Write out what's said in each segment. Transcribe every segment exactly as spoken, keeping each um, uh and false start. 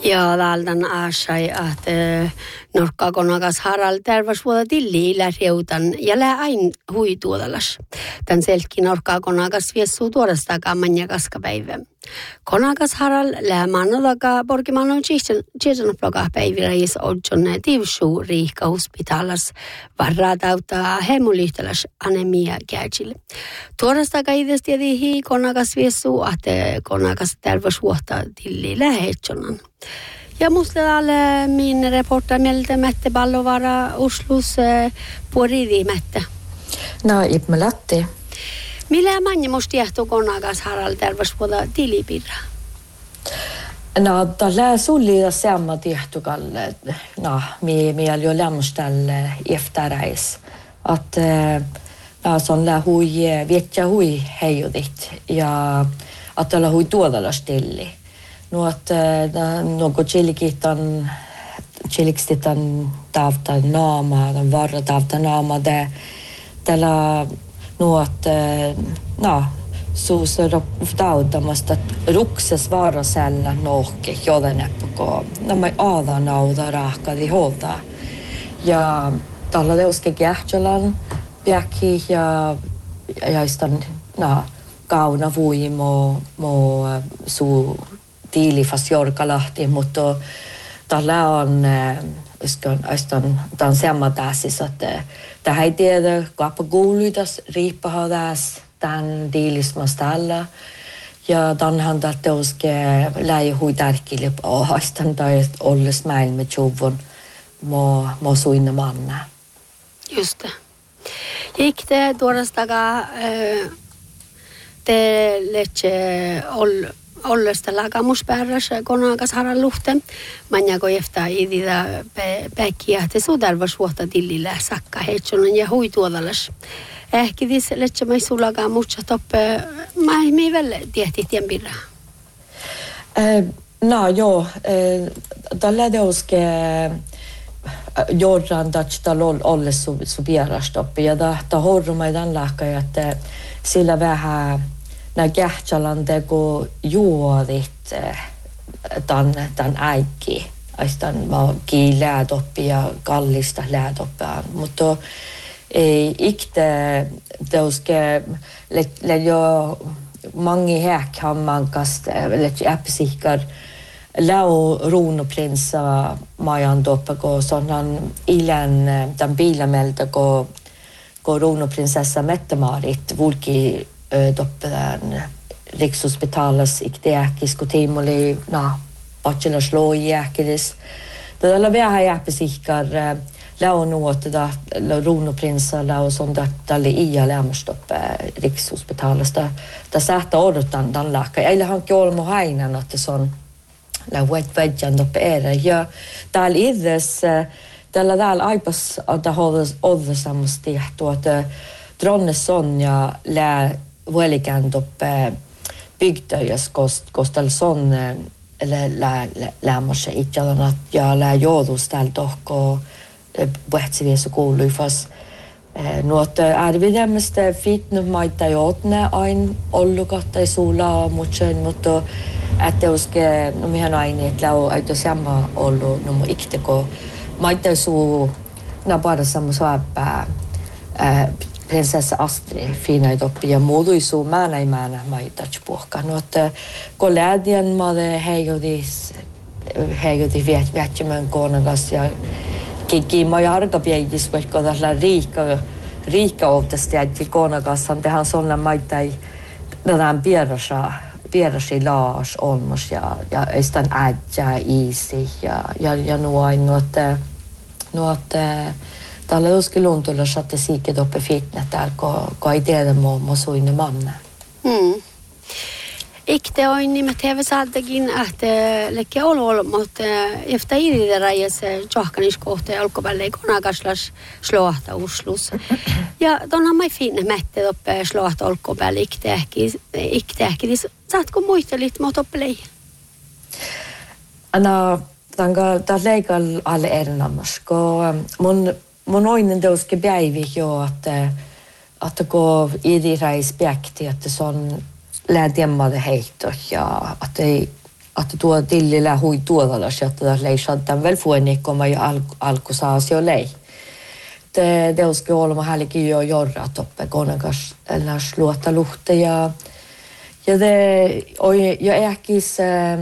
Ja valdan asai, että norkkakonakas Harald tervas vuoda tilli illä reutan ja lää ain hui tuodalas. Tän selkki norkkakonakas viessuu tuodastakaan manja kaskapäivä. Konakas Harald lää mannodaka porkimannon tjejanoploka päivillä jes odjon tiivsuu riihka hospitalas varraa tauttaa hemulihtelas anemia käätsille. Tuodastaka itse tiedihi konakas viessuu, että konakas tervas vuotta tilli lähetjonan. Ja musta täällä min reporter mieltä Mette Ballovara Oslus puolidi Mette. No, Ipme Latti. Millä manja musta jahtuu konakas Harald tervas vuotta tilipirra? No, tällä sulli samma tihtukalle. No, mi mi oli jo lämställe efteräis. Att no, son lä hui vietja hui heijudit ja att tällä hui tuodalla stilli. No, att något chilikitan chilikitan tavta naama, den varra tavta naama det tällä no, att no, suus taudamasta rukses varasella nohke jodeneppo nämä aada nauda rahkadi holta ja tällä teuske kähtjalan piäkki ja ja istan no kauna vui mo mo su tiili fast jorkalahti mutta tällä on iskan istan tämän samma tässä että tämä ei tiedä kappa kuuluitas riippaha tässä tämän diilismasta alla ja tänhän tätä uske läi hui tärkeille ahastan tai olles mäin med tjuvon mo mo suinna manna. Just det. Gick det tuodastakaa te letse ol ollesta lakamuspärräs konakas Harald luhte. Manjako jeftaa idida päkkiä te sudarvas vuotta tillillä sakka heitsonen ja hui tuodalas. Ehkä tis letse mai sulakaan muutsa toppe mai mi välle tiehti tien pirra. No joo, tällä deuske jorran tatsta olle su su pierastoppi ja ta ta horruma idan lahka että sillä vähän nä kähtsalan teko juodit tan tan äikki aistan ma kiiläätoppi ja kallista läätoppaa mutta ei ikte teuske le le jo mangi häkhammankast le äppsikar Lau ruunuprinsa majan toppako sonnan ilen tämän biilamelta ko ko ruunuprinsessa Mette-Marit vulki toppen Rikshospitalas ikteäkis ko tiimoli na bachelors loijäkis tällä vähän jäppisikar lau nuotida ruunuprinsa lau sonda tälle ia lämstoppe Rikshospitalasta ta sähtä odotan dan laka ei hankki olmo hainan että son la wet vegan upp era ja täällä iddes tällä täällä aipas että havas odvasammas tehtu että dronne Sonja lä välikään upp bygdöjas kost kostal son eller lä lämmas itjalana ja lä joudus täällä tohko vähtsivies och kuuluifas nuot arvidemmästä fitnut maita jotne ain ollukatta sulla muchen mutta että uske no mihän aine että lau aito sama ollut no ikteko maita su na bara samma swappa prinsessa Astrid fina doppi ja muodui su määnä määnä maita puhka no että kollegian made heigodis heigodi viet vietjemän konagas ja kiki mai arga piedis vaikka tällä riikka riikka oftasti että konagashan tehän sonna maita ei nähdään pierasa pierasi laas olmos ja ja estan äijä iisi ja ja ja nuo nuotte nuotte tällä uski luntulla satte siike doppe fitnet där ko ko ei tiedä mo mo suinne manna. Mm. Ikte on nimet heve saadakin että lekke olo mutta efter idea rajas johkanis kohta alkoballe konakaslas slåta Oslus. Ja donhan mai finne mette doppe slåta alkoballe ikte ehki ikte ehki saatko muistelit mot oppelei? Ana tanga ta leikal alle ernamas ko mun mun oinen deuske päivi jo että että ko idi rais päkti että son lää tiemmade heitto ja että ei että tuo tillillä hui tuodalas, että leisat tämän väl fuenikoma ja al, alkusaas jo lei. Det, det ska olema härlikin jo jorra toppe konakas ellers luota luhte ja ja det och jag äkis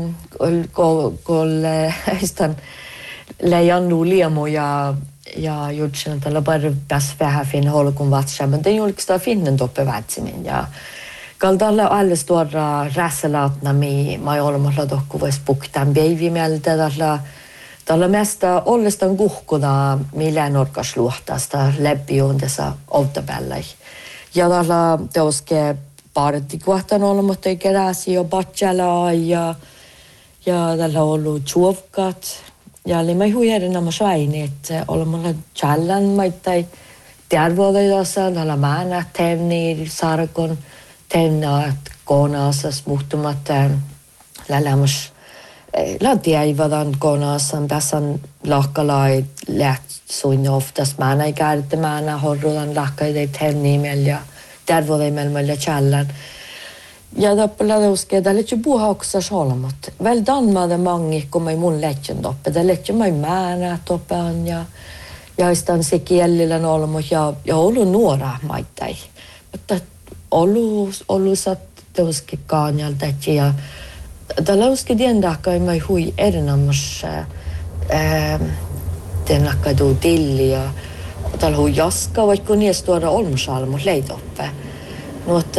kol kol istan lejan nuliamo ja ja jutsen tällä bara bäst vähän fin holkun vatsa men det julksta finnen toppe vätsimin ja kaldalla alle stora rässelatna mi mai olemassa dokku vois puktan beivimeltä tällä tällä mesta ollestaan kuhkuna millä norkas luhtasta läpi on tässä outabällä ja tällä teoske parti kohtaan olematta ei keräsi jo batsala ja ja tällä ollut chuovkat ja oli mai huijaren nämä saini että olemalla challan maittai tervoidassa tällä maana tevni sarkon tevna konaasas muhtumat lälämys lantiaivadan konaasan tässä lahkalai läht suin oftast maana ei käydä maana horrudan lahkai tevni ja tervoidemella challan ja tappala uske det lite buha också solmat väl danmade många kommer mun läcken doppe det läcken mig mäna toppan ja ja istan se kielillä olmo ja ja ollut nuora maittai mutta ollut ollut sat uske kanjalta ja tällä uske dienda kai mai hui erinamus eh den akadu tillia tällä hui jaska vaikka nies tuoda olmusalmo leitoppe mutta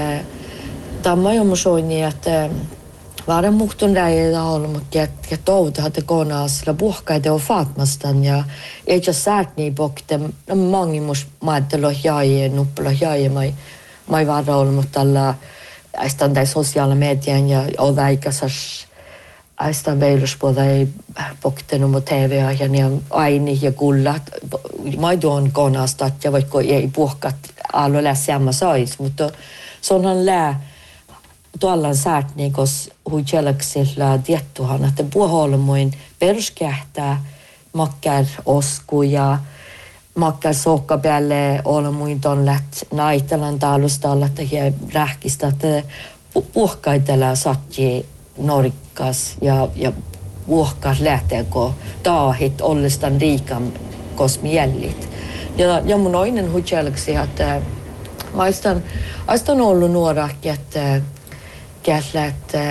tämä on myös niin, että varen muhtun räjätä ollut, mutta että touta hatte konaasilla puhkaita on faatmastan ja ei ole säätniä pokte. Mangi mus maattelo jäi, nuppelo jäi, mai mai vara ollut, mutta tällä aistan tai sosiaalinen median ja odaikasas aistan veiluspuolta ei poktenut mu T V ja niin aini ja kullat. Mai tuon konaasta ja vaikka ei puhkat alo lässämä sais, mutta se onhan lää tuollaan säätnikos huijalaksilla tiettuhan, että puolmoin peruskähtää makkar osku ja makkar sokka päälle olmuin tonnet naitalan talustalla ja rähkistä, että puhkaitella satji norikkas ja, ja puhkas lähteekö taahit ollestaan riikan kosmiellit. Ja, ja mun oinen huijalaksi, että mä aistan, aistan ollut nuorakki, että Käslet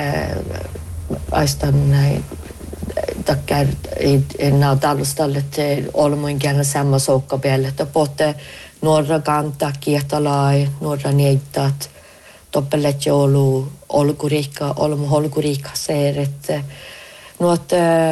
aistan takkar na talustallet olmuin kärnä samma sokkapelle että potte nuora kanta kietalai nuora niittat toppellet joulu olkurikka olmu olkurikka seeret nuot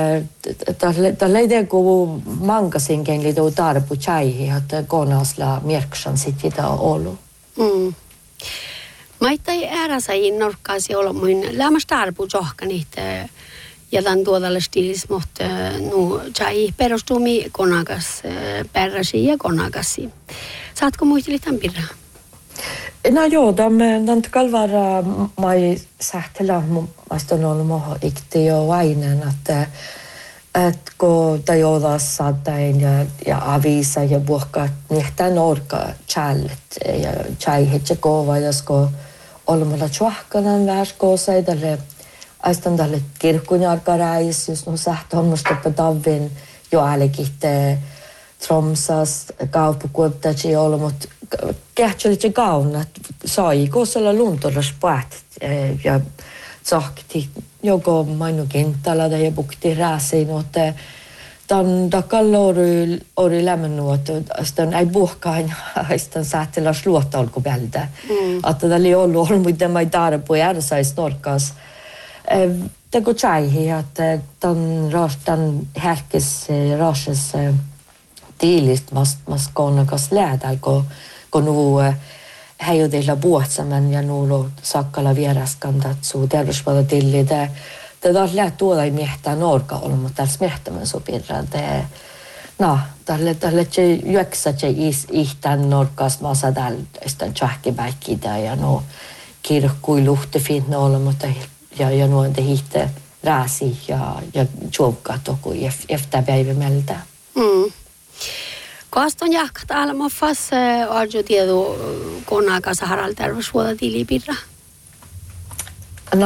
tällä idea kun mankasinkin liituu tarpu chaihi että konasla merksan sit mitä ollut. Mm. Maittai ääräsä innorkkaasi olmuin lämmäs tarpu johkanit ja tämän tuodalle stiilis, mutta nu chai perustumi konakas perrasi ja konakasi. Saatko muisteli tämän pirraa? No joo, tämän kalvara mai sähtellä maiston olmo ikti jo vainen, että että kun tajodas saattain ja, ja avisa ja puhkaa nihtään orka challet ja chai hetse kova, josko olmalla tjuahkanan värskoosa tälle aistan tälle kirkkunjarkaräis, jos no sähtö on musta tavin jo äälikitte Tromsas kaupukuottaji olmut kähtselitse kaunat sai kosella luntoras päät ja tsahti joko mainu kentällä ja bukti rääsiin, mutta tämän takalla oli, oli lämmennyt, että ei puhkaan, että säätellä sluotta alkupäältä. Mm. Että tämä oli ollut, mutta mä ei tarvitse järjestäisi norkas. Teko tjaihi, että tämän härkes rases tiilist, mas konnakas läädäl, kun nu häjudilla puhtsaman ja nuulu sakkala vieraskantat suu terveysvalta tilli. Det där lät tuoda i miehtä norka olla, mutta tässä miehtämän sopirra. Det no, tälle tälle se juoksa se is ihtän norkas massa tällä stan chahkipäikkiä ja no kirkkui luhte fint olla, mutta ja ja no det hitte rasi ja ja chokka toku efter päivämeltä. Mm. Kaston jahkat alma fas arjo tiedo konakas haraltervusvuoda tilipirra. No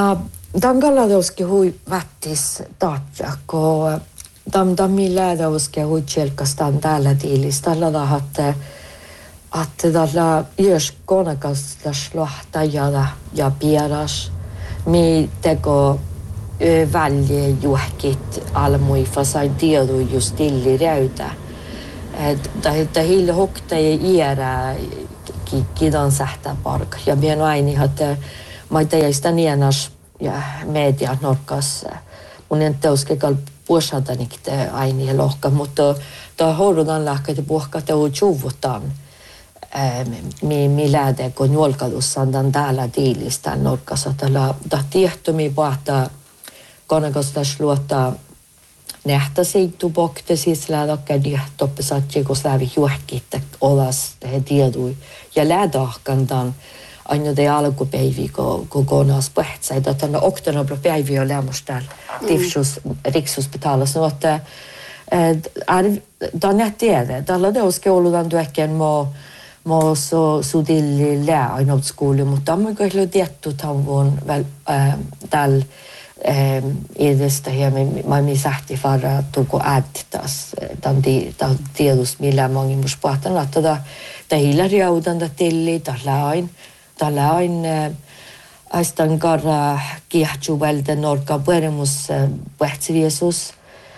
Dan galadauski hui vättis taatja, kun dam dammi lädauski hui tjelkastaan täällä tiilis. Tällä tahatte, että tällä jos konakasta slahtajada ja pieras, mi teko välje juhkit almui fasai tiedu just tilli räytä. Että hille hokta ja iärä kidan sähtä park. Ja bien aini, että mä tein sitä nienas ja media norkas. Mun en teuskekal puosaдаnikte aini lohka, mutta ta horudan lähkäitä puhka teu tjuvutaan. Mi, mi läde kun juolkalussan tämän täällä tiilistä norkassa. Tällä tiehtomi pahtaa konakostas luottaa nähtä seittu pokte siis lähdokkä dihtoppisatsi, kun lävi juhkitte olas he tiedui. Ja lähdokkantaan aina te alkupäivi, kun kokonas pähtsä. Tänne oktober päivi on lämmus täällä Tifsus Rikshospitalassa. Mutta tämä on tiedä. Tällä teoske olutaan työkkeen maa Mä so sudilli lää ainoa skoulu, mutta on kyllä tietty tauon väl tällä edestä ja mä mi sähti fara tuko ädtas tämän tiedus millä mangin mus pahtan että ta hillä riaudan ta tilli ta lain ta lain aistan karra kihtju välde norka pueremus puhtsiviesus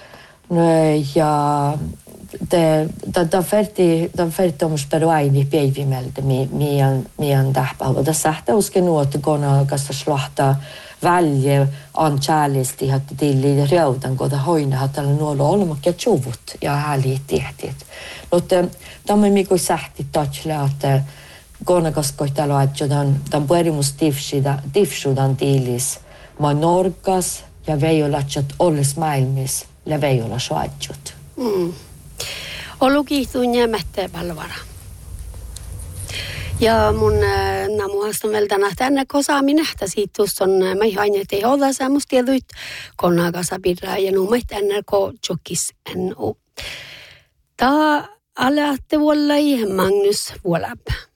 ja det det färdig den färdig om speroaini päivimelde mi mian mian tahpava da sähtä uske nuot kona kasta slahta välje on chalisti hat tilli reudan koda hoina hatalla nuolla olmakke chuvut ja häli tehtit mutta tämä miku sähti touchla että kona kaskoitalo adjudan dan puerimus tifsida tifsudan tilis ma norkas ja veiolachat olles maailmis ja veiola soadjut mm. Olu kiihtuun jämättä palvara. Ja mun äh, namuhaston vältänä tänne kosaami nähtä siitä tuossa on mä ihan ei olla semmoista tieduit konakasa pirraa ja nuumait tänne ko jokis en oo. Ta alatte vuolla Magnus vuolap.